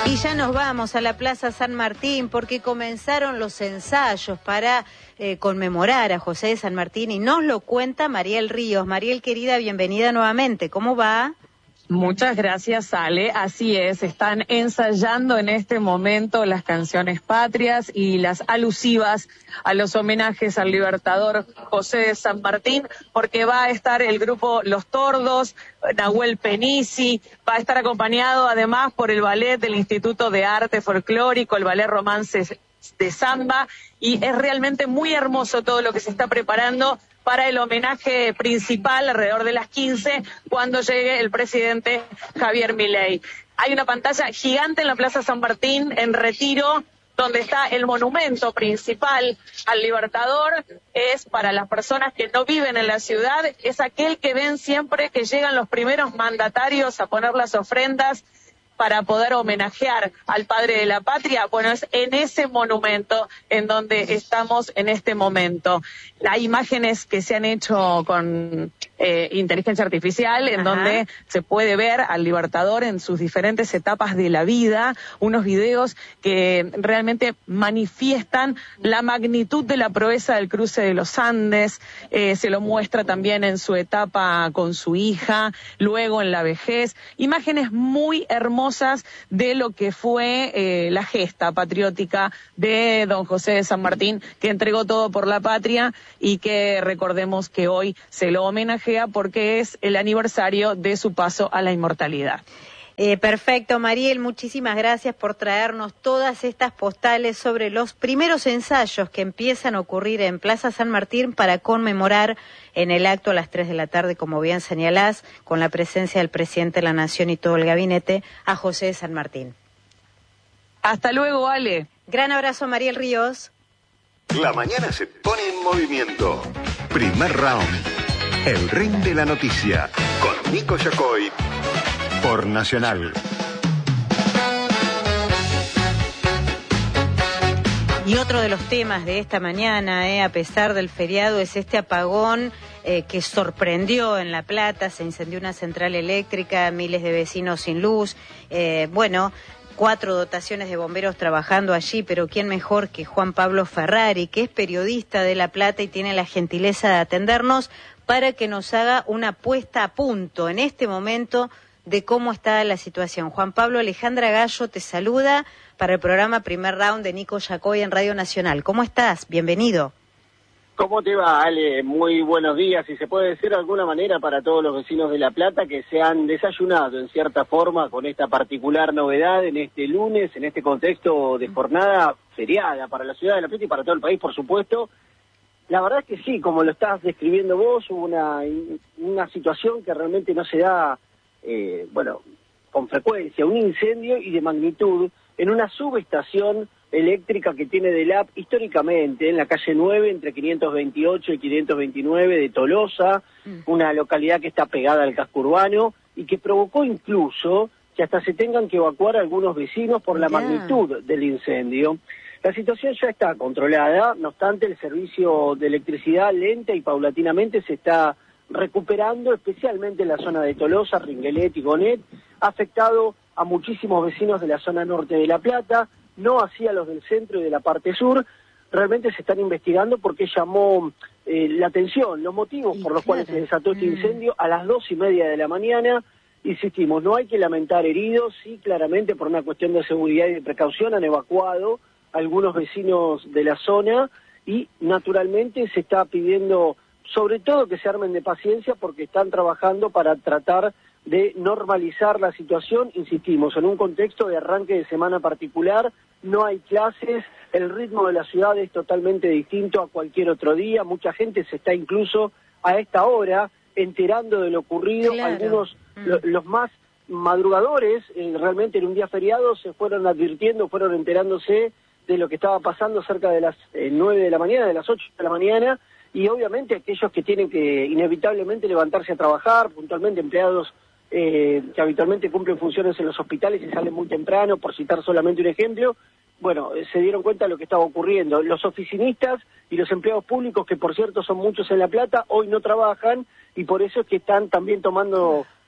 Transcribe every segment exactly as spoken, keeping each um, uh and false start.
Y ya nos vamos a la Plaza San Martín porque comenzaron los ensayos para eh, conmemorar a José de San Martín y nos lo cuenta Mariel Ríos. Mariel, querida, bienvenida nuevamente. ¿Cómo va? Muchas gracias, Ale. Así es, están ensayando en este momento las canciones patrias y las alusivas a los homenajes al libertador José de San Martín, porque va a estar el grupo Los Tordos, Nahuel Penisi, va a estar acompañado además por el ballet del Instituto de Arte Folclórico, el ballet Romances de Samba, y es realmente muy hermoso todo lo que se está preparando para el homenaje principal alrededor de las quince, cuando llegue el presidente Javier Milei. Hay una pantalla gigante en la Plaza San Martín, en Retiro, donde está el monumento principal al Libertador. Es para las personas que no viven en la ciudad, es aquel que ven siempre que llegan los primeros mandatarios a poner las ofrendas para poder homenajear al padre de la patria. Bueno, es en ese monumento en donde estamos en este momento. Hay imágenes que se han hecho con eh, inteligencia artificial, en Ajá. donde se puede ver al Libertador en sus diferentes etapas de la vida, unos videos que realmente manifiestan la magnitud de la proeza del cruce de los Andes. Eh, se lo muestra también en su etapa con su hija, luego en la vejez. Imágenes muy hermosas de lo que fue eh, la gesta patriótica de don José de San Martín, que entregó todo por la patria y que recordemos que hoy se lo homenajea porque es el aniversario de su paso a la inmortalidad. Eh, perfecto, Mariel, muchísimas gracias por traernos todas estas postales sobre los primeros ensayos que empiezan a ocurrir en Plaza San Martín para conmemorar en el acto a las tres de la tarde, como bien señalás, con la presencia del presidente de la Nación y todo el gabinete, a José de San Martín. Hasta luego, Ale. Gran abrazo, Mariel Ríos. La mañana se pone en movimiento. Primer round. El ring de la noticia. Con Nico Yacoy. Por Nacional. Y otro de los temas de esta mañana, eh, a pesar del feriado, es este apagón eh, que sorprendió en La Plata. Se incendió una central eléctrica, miles de vecinos sin luz. Eh, bueno, cuatro dotaciones de bomberos trabajando allí, pero quién mejor que Juan Pablo Ferrari, que es periodista de La Plata y tiene la gentileza de atendernos para que nos haga una puesta a punto en este momento de cómo está la situación. Juan Pablo, Alejandra Gallo te saluda para el programa Primer Round de Nico Yacoy en Radio Nacional. ¿Cómo estás? Bienvenido. ¿Cómo te va, Ale? Muy buenos días. Y se puede decir de alguna manera para todos los vecinos de La Plata que se han desayunado en cierta forma con esta particular novedad en este lunes, en este contexto de jornada feriada para la ciudad de La Plata y para todo el país, por supuesto. La verdad es que sí, como lo estás describiendo vos, hubo una, una situación que realmente no se da Eh, bueno, con frecuencia, un incendio y de magnitud en una subestación eléctrica que tiene D E L A P históricamente en la calle nueve, entre quinientos veintiocho y quinientos veintinueve de Tolosa, mm. una localidad que está pegada al casco urbano y que provocó incluso que hasta se tengan que evacuar algunos vecinos por la yeah. magnitud del incendio. La situación ya está controlada, no obstante el servicio de electricidad lenta y paulatinamente se está recuperando, especialmente en la zona de Tolosa, Ringuelet y Gonet, ha afectado a muchísimos vecinos de la zona norte de La Plata, no así a los del centro y de la parte sur. Realmente se están investigando porque llamó eh, la atención los motivos por los cuales se desató este incendio a las dos y media de la mañana. Insistimos, no hay que lamentar heridos, sí, claramente por una cuestión de seguridad y de precaución han evacuado a algunos vecinos de la zona y naturalmente se está pidiendo sobre todo que se armen de paciencia porque están trabajando para tratar de normalizar la situación. Insistimos, en un contexto de arranque de semana particular, no hay clases, el ritmo de la ciudad es totalmente distinto a cualquier otro día, mucha gente se está incluso a esta hora enterando de lo ocurrido, claro. algunos, mm. lo, los más madrugadores, eh, realmente en un día feriado, se fueron advirtiendo, fueron enterándose de lo que estaba pasando cerca de las eh, nueve de la mañana, de las ocho de la mañana, y obviamente aquellos que tienen que inevitablemente levantarse a trabajar, puntualmente empleados eh, que habitualmente cumplen funciones en los hospitales y salen muy temprano, por citar solamente un ejemplo, bueno, eh, se dieron cuenta de lo que estaba ocurriendo. Los oficinistas y los empleados públicos, que por cierto son muchos en La Plata, hoy no trabajan y por eso es que están también tomando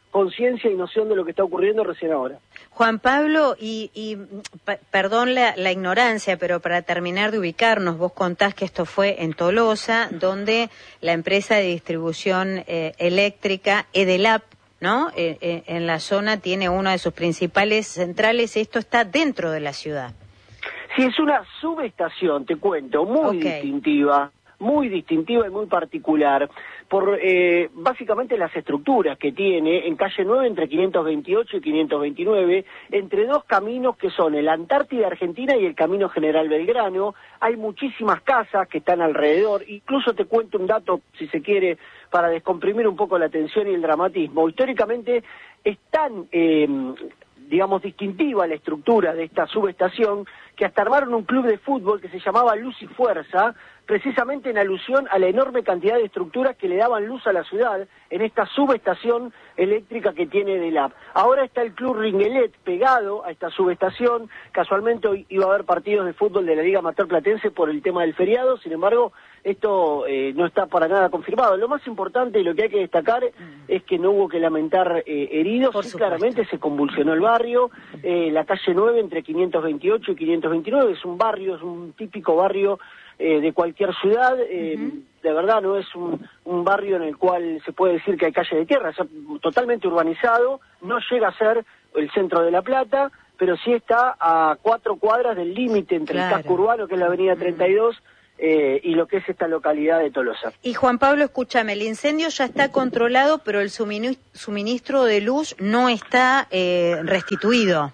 conciencia y noción de lo que está ocurriendo recién ahora. Juan Pablo, y, y perdón la, la ignorancia, pero para terminar de ubicarnos, vos contás que esto fue en Tolosa, donde la empresa de distribución eh, eléctrica Edelap, ¿no? Eh, eh, en la zona tiene una de sus principales centrales. Esto está dentro de la ciudad. Sí, es una subestación, te cuento, muy okay. distintiva. muy distintiva y muy particular, por eh, básicamente las estructuras que tiene en calle nueve entre quinientos veintiocho y quinientos veintinueve, entre dos caminos que son el Antártida Argentina y el Camino General Belgrano. Hay muchísimas casas que están alrededor, incluso te cuento un dato, si se quiere, para descomprimir un poco la tensión y el dramatismo. Históricamente es tan, eh, digamos, distintiva la estructura de esta subestación que hasta armaron un club de fútbol que se llamaba Luz y Fuerza, precisamente en alusión a la enorme cantidad de estructuras que le daban luz a la ciudad en esta subestación eléctrica que tiene Edelap. Ahora está el Club Ringelet pegado a esta subestación. Casualmente hoy iba a haber partidos de fútbol de la Liga Amateur Platense por el tema del feriado, sin embargo, esto eh, no está para nada confirmado. Lo más importante y lo que hay que destacar mm. es que no hubo que lamentar eh, heridos. Sí, claramente se convulsionó el barrio. Eh, la calle nueve entre quinientos veintiocho y quinientos veintinueve es un barrio, es un típico barrio eh, de cualquier ciudad. Eh, uh-huh. De verdad no es un, un barrio en el cual se puede decir que hay calle de tierra, es totalmente urbanizado, no llega a ser el centro de La Plata, pero sí está a cuatro cuadras del límite entre claro. el casco urbano, que es la avenida treinta y dos, Eh, y lo que es esta localidad de Tolosa. Y Juan Pablo, escúchame, el incendio ya está controlado, pero el suministro de luz no está eh, restituido.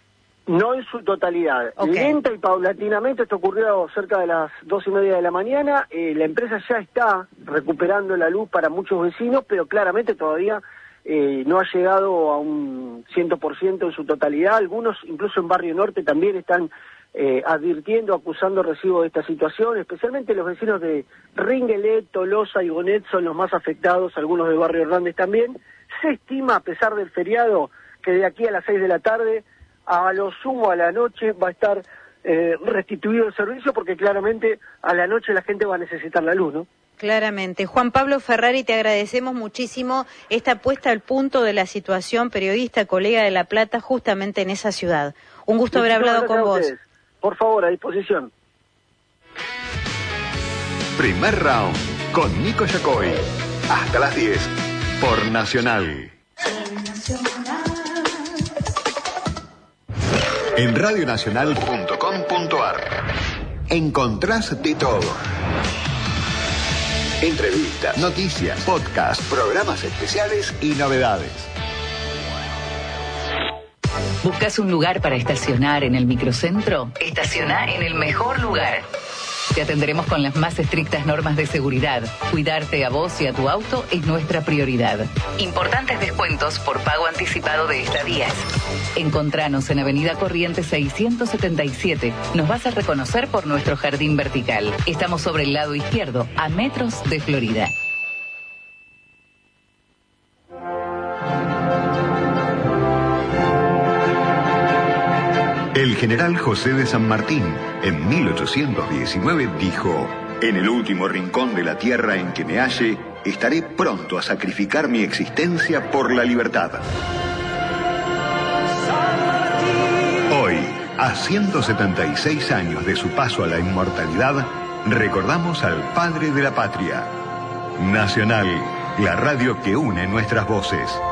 No en su totalidad. Okay. Lenta y paulatinamente, esto ocurrió cerca de las dos y media de la mañana, eh, la empresa ya está recuperando la luz para muchos vecinos, pero claramente todavía eh, no ha llegado a un cien por ciento en su totalidad. Algunos, incluso en Barrio Norte, también están Eh, advirtiendo, acusando recibo de esta situación, especialmente los vecinos de Ringelet, Tolosa y Gonet son los más afectados, algunos de Barrio Hernández también. Se estima, a pesar del feriado, que de aquí a las seis de la tarde, a lo sumo a la noche, va a estar eh, restituido el servicio, porque claramente a la noche la gente va a necesitar la luz, ¿no? Claramente. Juan Pablo Ferrari, te agradecemos muchísimo esta puesta al punto de la situación, periodista, colega de La Plata, justamente en esa ciudad. Un gusto haber hablado con vos. Por favor, a disposición. Primer round con Nico Yacoy. Hasta las diez por Nacional. En radio nacional punto com punto a r encontrás de todo. Entrevistas, noticias, podcasts, programas especiales y novedades. ¿Buscas un lugar para estacionar en el microcentro? Estaciona en el mejor lugar. Te atenderemos con las más estrictas normas de seguridad. Cuidarte a vos y a tu auto es nuestra prioridad. Importantes descuentos por pago anticipado de estadías. Encontranos en Avenida Corrientes seiscientos setenta y siete. Nos vas a reconocer por nuestro jardín vertical. Estamos sobre el lado izquierdo, a metros de Florida. El general José de San Martín, en mil ochocientos diecinueve, dijo: en el último rincón de la tierra en que me halle, estaré pronto a sacrificar mi existencia por la libertad. Hoy, a ciento setenta y seis años de su paso a la inmortalidad, recordamos al padre de la patria. Nacional, la radio que une nuestras voces.